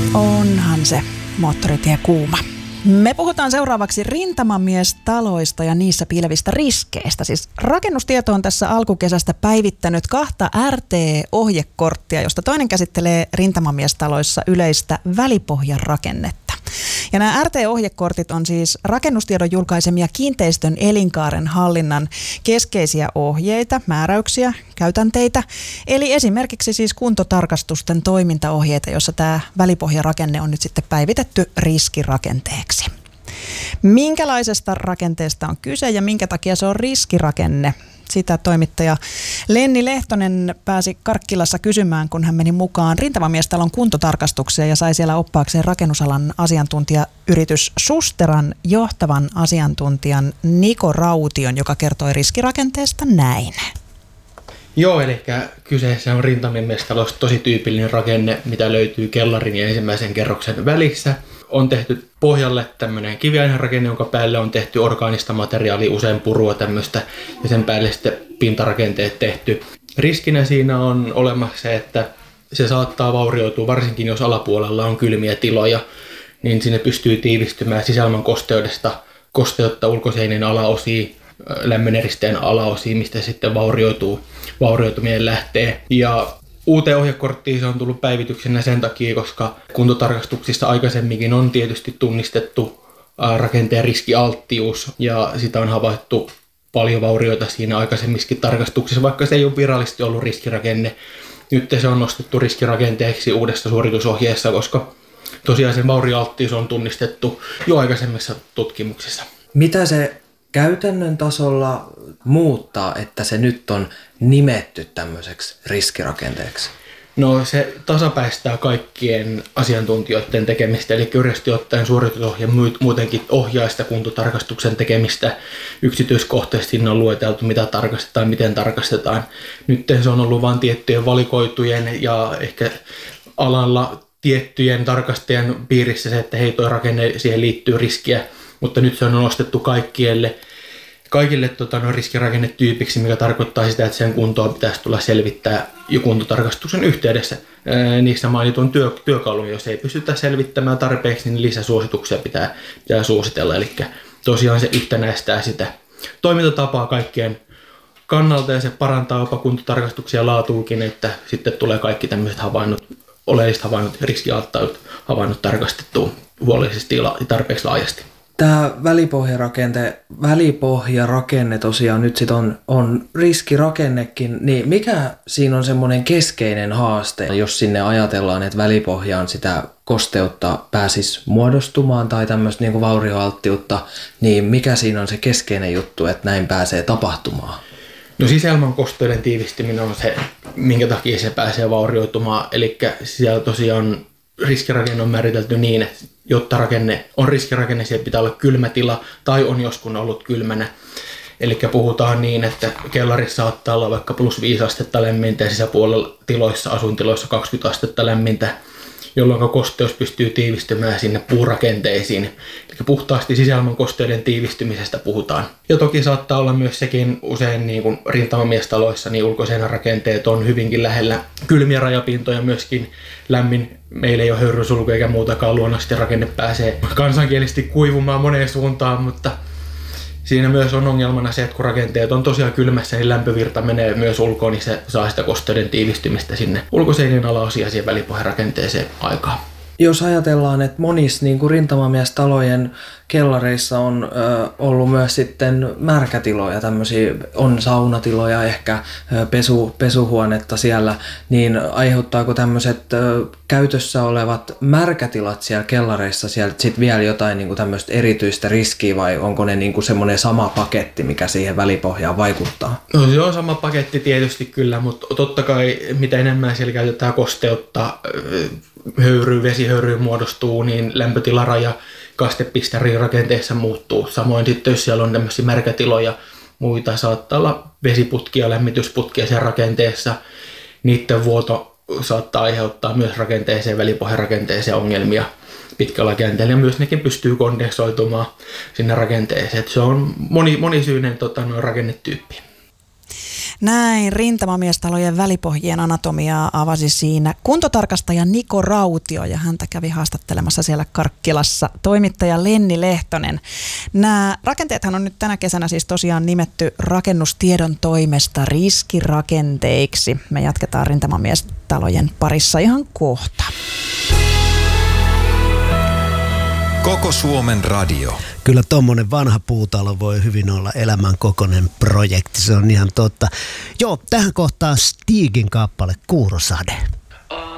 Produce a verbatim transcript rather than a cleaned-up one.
Onhan se moottoritie kuuma. Me puhutaan seuraavaksi rintamamiestaloista ja niissä piilevistä riskeistä. Siis Rakennustieto on tässä alkukesästä päivittänyt kahta R T-ohjekorttia, josta toinen käsittelee rintamamiestaloissa yleistä välipohjarakennetta. Ja nämä R T-ohjekortit on siis Rakennustiedon julkaisemia kiinteistön elinkaaren hallinnan keskeisiä ohjeita, määräyksiä, käytänteitä. Eli esimerkiksi siis kuntotarkastusten toimintaohjeita, jossa tämä välipohjarakenne on nyt sitten päivitetty riskirakenteeksi. Minkälaisesta rakenteesta on kyse ja minkä takia se on riskirakenne? Sitä toimittaja Lenni Lehtonen pääsi Karkkilassa kysymään, kun hän meni mukaan Rintamamiestalon kuntotarkastukseen ja sai siellä oppaakseen rakennusalan asiantuntijayritys Susteran johtavan asiantuntijan Niko Raution, joka kertoi riskirakenteesta näin. Joo, eli kyseessä on Rintamamiestalossa tosi tyypillinen rakenne, mitä löytyy kellarin ja ensimmäisen kerroksen välissä. On tehty pohjalle tämmöinen kiviainerakenne, jonka päälle on tehty orgaanista materiaalia, usein purua tämmöistä, ja sen päälle sitten pintarakenteet tehty. Riskinä siinä on olemassa se, että se saattaa vaurioitua, varsinkin jos alapuolella on kylmiä tiloja, niin sinne pystyy tiivistymään sisälmän kosteudesta, kosteutta ulkoseinien alaosia, lämmöneristeen alaosia, mistä sitten vaurioituu, vaurioituminen lähtee. Ja uuteen ohjekorttiin se on tullut päivityksenä sen takia, koska kuntotarkastuksissa aikaisemminkin on tietysti tunnistettu rakenteen riskialttius ja sitä on havaittu paljon vaurioita siinä aikaisemmissakin tarkastuksissa, vaikka se ei ole virallisesti ollut riskirakenne. Nyt se on nostettu riskirakenteeksi uudessa suoritusohjeessa, koska tosiaan sen vaurioalttius on tunnistettu jo aikaisemmissa tutkimuksissa. Mitä se käytännön tasolla muuttaa, että se nyt on nimetty tämmöiseksi riskirakenteeksi? No se tasapäistää kaikkien asiantuntijoiden tekemistä, eli yleisesti ottaen suoritusohje muutenkin ohjaa sitä kuntotarkastuksen tekemistä. Yksityiskohtaisesti siinä on lueteltu, mitä tarkastetaan, miten tarkastetaan. Nyt se on ollut vain tiettyjen valikoitujen ja ehkä alalla tiettyjen tarkastajien piirissä se, että hei, toi rakenne, siihen liittyy riskiä. Mutta nyt se on nostettu kaikille, kaikille tota, no, riskirakennetyypiksi, mikä tarkoittaa sitä, että sen kuntoa pitäisi tulla selvittää jo kuntotarkastuksen yhteydessä. Ää, niissä mainitun työ, työkalun, jos ei pystytä selvittämään tarpeeksi, niin lisäsuosituksia pitää, pitää suositella. Eli tosiaan se yhtenäistää sitä toimintatapaa kaikkien kannalta ja se parantaa jopa kuntotarkastuksia laatuukin, että sitten tulee kaikki tämmöiset havainnot, oleelliset havainnot, riskialttailut havainnot tarkastettua huolellisesti ja tarpeeksi laajasti. Tämä välipohjarakenne, välipohjarakenne tosiaan nyt sit on, on riskirakennekin, niin mikä siinä on semmoinen keskeinen haaste, jos sinne ajatellaan, että välipohjaan sitä kosteutta pääsisi muodostumaan tai tämmöistä niinku vaurioalttiutta, niin mikä siinä on se keskeinen juttu, että näin pääsee tapahtumaan? No sisälmän kosteuden tiivistyminen on se, minkä takia se pääsee vaurioitumaan, eli siellä tosiaan riskirakenne on määritelty niin, että jotta rakenne on riskirakenne, siellä pitää olla kylmä tila tai on joskus ollut kylmänä. Eli puhutaan niin, että kellarissa saattaa olla vaikka plus viisi astetta lämmintä ja sisäpuolella tiloissa, asuintiloissa kaksikymmentä astetta lämmintä, jolloin kosteus pystyy tiivistymään sinne puurakenteisiin. Eli puhtaasti sisälmän kosteuden tiivistymisestä puhutaan. Ja toki saattaa olla myös sekin usein niin kuin rintamamiestaloissa, niin ulkoseinärakenteet on hyvinkin lähellä kylmiä rajapintoja, myöskin lämmin. Meillä ei ole höyrysulku eikä muutakaan, luonnollisesti rakenne pääsee kansankielisesti kuivumaan moneen suuntaan, mutta siinä myös on ongelmana se, että kun rakenteet on tosiaan kylmässä, niin lämpövirta menee myös ulkoon, niin se saa sitä kosteuden tiivistymistä sinne ulkoseinien alaosia siihen välipohjarakenteeseen aikaan. Jos ajatellaan, että monissa niin kuin rintamamiestalojen kellareissa on ö, ollut myös sitten märkätiloja, tämmöisiä on saunatiloja, ehkä ö, pesu, pesuhuonetta siellä, niin aiheuttaako tämmöiset ö, käytössä olevat märkätilat siellä kellareissa sieltä sitten vielä jotain niin kuin tämmöistä erityistä riskiä vai onko ne niin kuin semmoinen sama paketti, mikä siihen välipohjaan vaikuttaa? No se on sama paketti tietysti kyllä, mutta totta kai mitä enemmän siellä käytetään kosteutta, höyryy, vesihöyryy muodostuu, niin lämpötilaraja kastepiste rakenteessa muuttuu. Samoin sitten, jos siellä on tämmöisiä märkätiloja, muita saattaa olla vesiputkia, lämmitysputkia siellä rakenteessa, niiden vuoto saattaa aiheuttaa myös rakenteeseen, välipohjarakenteeseen ongelmia pitkällä känteellä, ja myös nekin pystyy kondensoitumaan sinne rakenteeseen. Et se on moni, monisyinen tota, rakennetyyppi. Näin rintamamiestalojen välipohjien anatomiaa avasi siinä kuntotarkastaja Niko Rautio ja häntä kävi haastattelemassa siellä Karkkilassa toimittaja Lenni Lehtonen. Nämä rakenteethan on nyt tänä kesänä siis tosiaan nimetty rakennustiedon toimesta riskirakenteiksi. Me jatketaan rintamamiestalojen parissa ihan kohta. Koko Suomen radio. Kyllä tommonen vanha puutalo voi hyvin olla elämän kokoinen projekti, se on ihan totta. Joo, tähän kohtaan Stigin kappale Kuurosade.